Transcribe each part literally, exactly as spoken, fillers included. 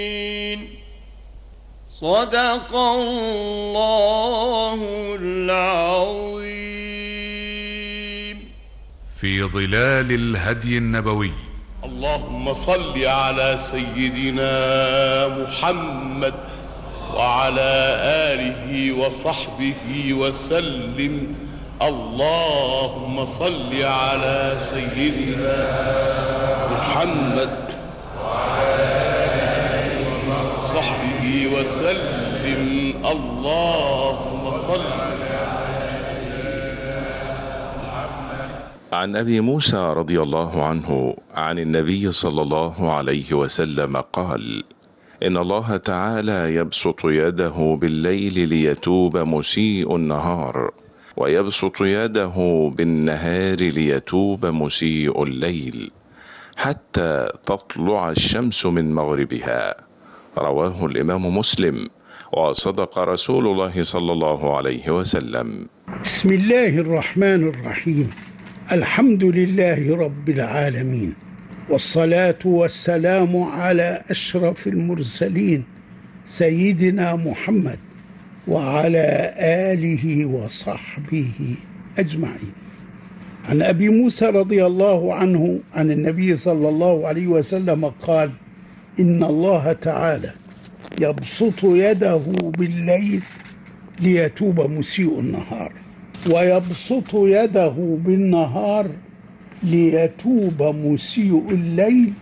صدق الله العظيم. في ظلال الهدي النبوي. اللهم صل على سيدنا محمد وعلى آله وصحبه وسلم. اللهم صل على سيدنا محمد وعلى آله وصحبه وسلم. اللهم صل عن أبي موسى رضي الله عنه عن النبي صلى الله عليه وسلم قال: إن الله تعالى يبسط يده بالليل ليتوب مسيء النهار، ويبسط يده بالنهار ليتوب مسيء الليل، حتى تطلع الشمس من مغربها. رواه الإمام مسلم، وصدق رسول الله صلى الله عليه وسلم. بسم الله الرحمن الرحيم. الحمد لله رب العالمين، والصلاة والسلام على أشرف المرسلين سيدنا محمد وعلى آله وصحبه أجمعين. عن أبي موسى رضي الله عنه عن النبي صلى الله عليه وسلم قال: إن الله تعالى يبسط يده بالليل ليتوب مسيء النهار، ويبسط يده بالنهار ليتوب مسيء الليل،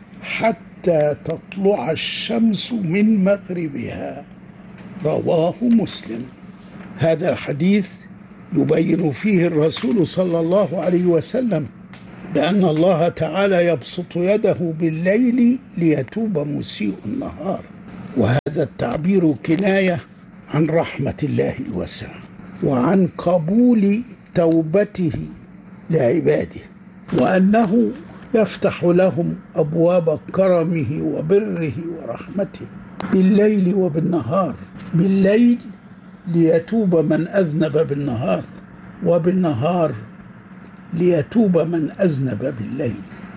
حتى تطلع الشمس من مغربها. رواه مسلم. هذا الحديث يبين فيه الرسول صلى الله عليه وسلم بأن الله تعالى يبسط يده بالليل ليتوب مسيء النهار، وهذا التعبير كناية عن رحمة الله الواسعة وعن قبول توبته لعباده، وأنه يفتح لهم أبواب كرمه وبره ورحمته بالليل وبالنهار. بالليل ليتوب من أذنب بالنهار، وبالنهار ليتوب من أذنب بالليل،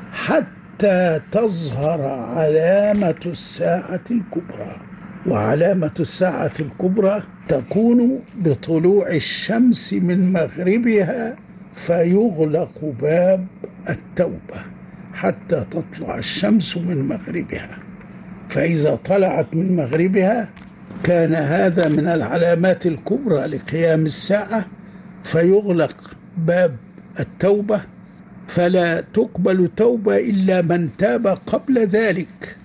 حتى تظهر علامة الساعة الكبرى. وعلامة الساعة الكبرى تكون بطلوع الشمس من مغربها، فيغلق باب التوبة حتى تطلع الشمس من مغربها. فإذا طلعت من مغربها كان هذا من العلامات الكبرى لقيام الساعة، فيغلق باب التوبة، فلا تقبل توبة إلا من تاب قبل ذلك.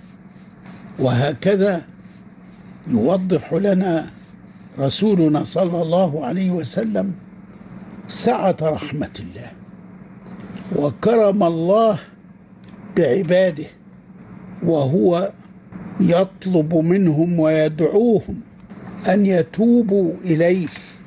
وهكذا يوضح لنا رسولنا صلى الله عليه وسلم سعة رحمة الله وكرم الله بعباده، وهو يطلب منهم ويدعوهم أن يتوبوا إليه،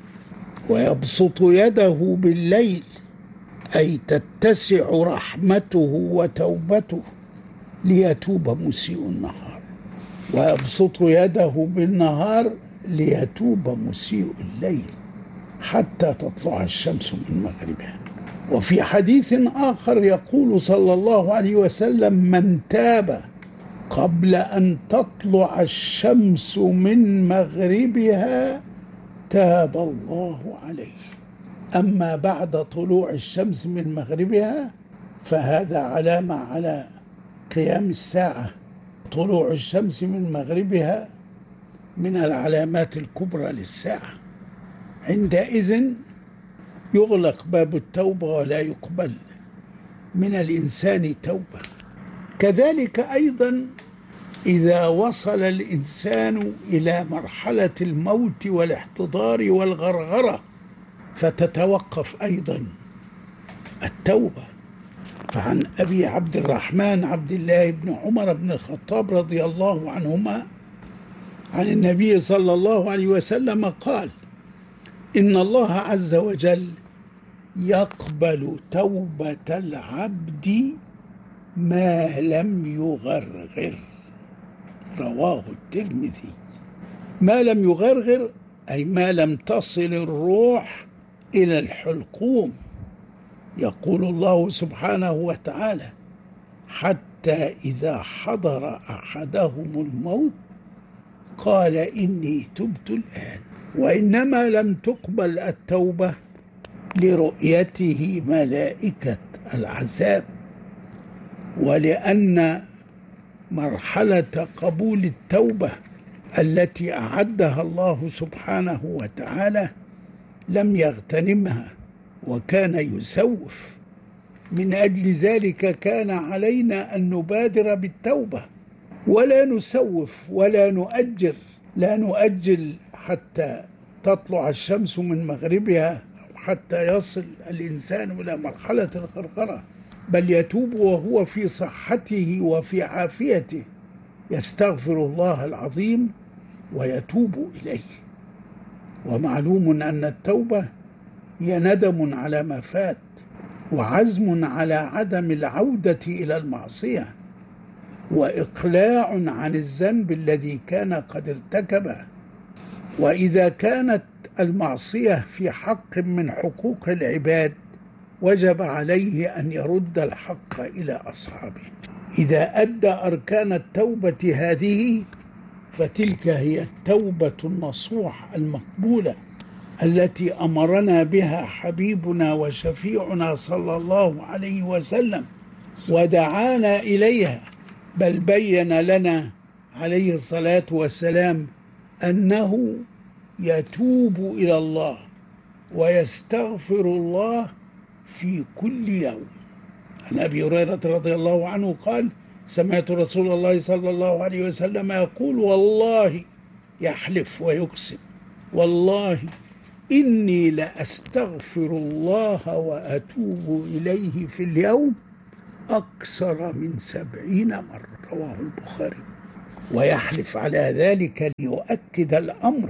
ويبسط يده بالليل، أي تتسع رحمته وتوبته ليتوب مسيء النهار، ويبسط يده بالنهار ليتوب مسيء الليل، حتى تطلع الشمس من مغربها. وفي حديث آخر يقول صلى الله عليه وسلم: من تاب قبل أن تطلع الشمس من مغربها تاب الله عليه. أما بعد طلوع الشمس من مغربها فهذا علامة على قيام الساعة. طلوع الشمس من مغربها من العلامات الكبرى للساعة. عندئذ يغلق باب التوبة ولا يقبل من الإنسان توبة. كذلك أيضا إذا وصل الإنسان إلى مرحلة الموت والاحتضار والغرغرة فتتوقف أيضا التوبة. فعن أبي عبد الرحمن عبد الله بن عمر بن الخطاب رضي الله عنهما عن النبي صلى الله عليه وسلم قال: إن الله عز وجل يقبل توبة العبد ما لم يغرغر. رواه الترمذي. ما لم يغرغر أي ما لم تصل الروح إلى الحلقوم. يقول الله سبحانه وتعالى: حتى حتى إذا حضر أحدهم الموت قال إني تبت الآن. وإنما لم تقبل التوبة لرؤيته ملائكة العذاب، ولأن مرحلة قبول التوبة التي أعدها الله سبحانه وتعالى لم يغتنمها وكان يسوف. من أجل ذلك كان علينا أن نبادر بالتوبة ولا نسوف ولا نؤجل، لا نؤجل حتى تطلع الشمس من مغربها أو حتى يصل الإنسان إلى مرحلة الغرغرة، بل يتوب وهو في صحته وفي عافيته، يستغفر الله العظيم ويتوب إليه. ومعلوم أن التوبة هي ندم على ما فات وعزم على عدم العودة إلى المعصية وإقلاع عن الذنب الذي كان قد ارتكبه. وإذا كانت المعصية في حق من حقوق العباد وجب عليه أن يرد الحق إلى أصحابه. إذا أدى أركان التوبة هذه فتلك هي التوبة النصوح المقبولة التي أمرنا بها حبيبنا وشفيعنا صلى الله عليه وسلم ودعانا إليها، بل بين لنا عليه الصلاة والسلام أنه يتوب إلى الله ويستغفر الله في كل يوم. عن أبي هريرة رضي الله عنه قال: سمعت رسول الله صلى الله عليه وسلم يقول: والله، يحلف ويقسم، والله إني لأستغفر الله وأتوب إليه في اليوم أكثر من سبعين مرة، رواه البخاري. ويحلف على ذلك ليؤكد الأمر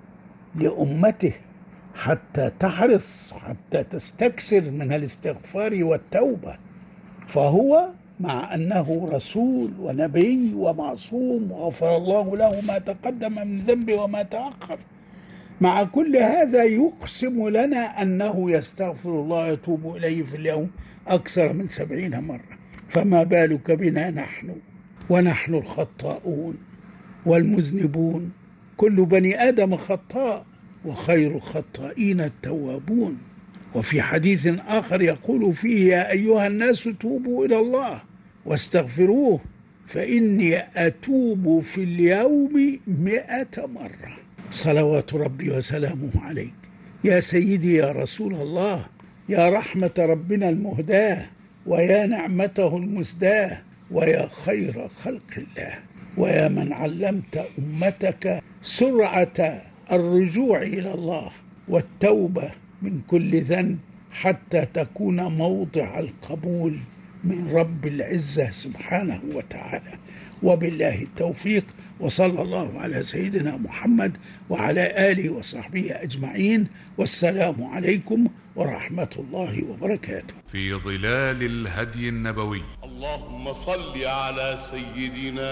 لأمته حتى تحرص، حتى تستكثر من الاستغفار والتوبة. فهو مع أنه رسول ونبي ومعصوم وغفر الله له ما تقدم من ذنبه وما تأخر، مع كل هذا يقسم لنا أنه يستغفر الله ويتوب إليه في اليوم أكثر من سبعين مرة. فما بالك بنا نحن ونحن الخطاؤون والمذنبون؟ كل بني آدم خطاء وخير الخطائين التوابون. وفي حديث آخر يقول فيه: يا أيها الناس توبوا إلى الله واستغفروه فإني أتوب في اليوم مئة مرة. صلوات ربي وسلامه عليك يا سيدي يا رسول الله، يا رحمة ربنا المهداة، ويا نعمته المسداة، ويا خير خلق الله، ويا من علمت أمتك سرعة الرجوع إلى الله والتوبة من كل ذنب حتى تكون موضع القبول من رب العزة سبحانه وتعالى. وبالله التوفيق، وصلى الله على سيدنا محمد وعلى آله وصحبه أجمعين، والسلام عليكم ورحمة الله وبركاته. في ظلال الهدي النبوي. اللهم صل على سيدنا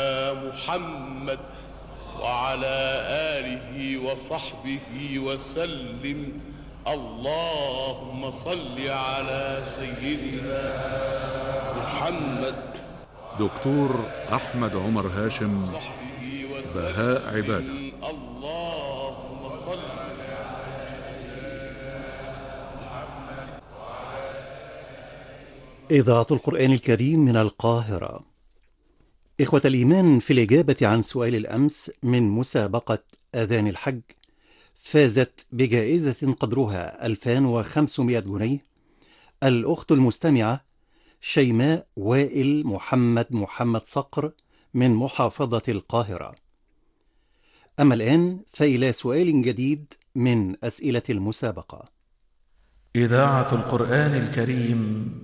محمد وعلى آله وصحبه وسلم. اللهم صل على سيدنا محمد. دكتور أحمد عمر هاشم، بهاء عبادة. اللهم صل على إذاعة القرآن الكريم من القاهرة. إخوة الإيمان، في الإجابة عن سؤال الأمس من مسابقة أذان الحج، فازت بجائزة قدرها ألفين وخمسمائة جنيه الأخت المستمعة شيماء وائل محمد محمد صقر من محافظة القاهرة. أما الآن فإلى سؤال جديد من أسئلة المسابقة. إذاعة القرآن الكريم